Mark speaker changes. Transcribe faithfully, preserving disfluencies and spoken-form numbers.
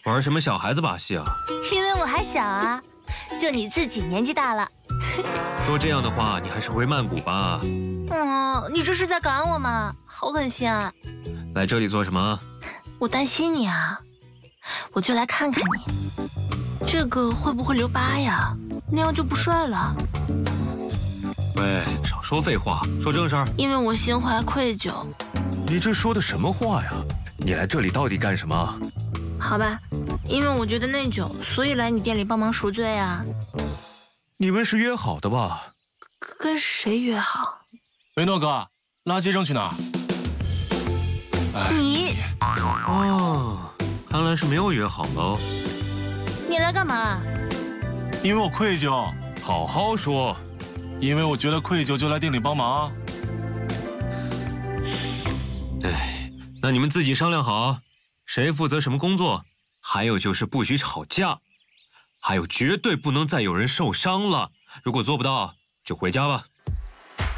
Speaker 1: 玩什么小孩子把戏啊？
Speaker 2: 因为我还小啊，就你自己年纪大了。
Speaker 1: 说这样的话，你还是回曼谷吧。
Speaker 2: 嗯，你这是在赶我吗？好狠心啊！
Speaker 1: 来这里做什么？
Speaker 2: 我担心你啊，我就来看看你，这个会不会留疤呀？那样就不帅了。
Speaker 1: 喂，少说废话，说正事儿。
Speaker 2: 因为我心怀愧疚。
Speaker 1: 你这说的什么话呀？你来这里到底干什么？
Speaker 2: 好吧，因为我觉得内疚，所以来你店里帮忙赎罪啊。
Speaker 1: 你们是约好的吧？
Speaker 2: 跟谁约好？
Speaker 3: 维诺哥，垃圾扔去哪儿？
Speaker 2: 你
Speaker 1: 哦，看来是没有约好喽。
Speaker 2: 你来干嘛？
Speaker 3: 因为我愧疚。
Speaker 1: 好好说。
Speaker 3: 因为我觉得愧疚，就来店里帮忙。
Speaker 1: 哎，那你们自己商量好，谁负责什么工作？还有就是不许吵架，还有绝对不能再有人受伤了。如果做不到，就回家吧。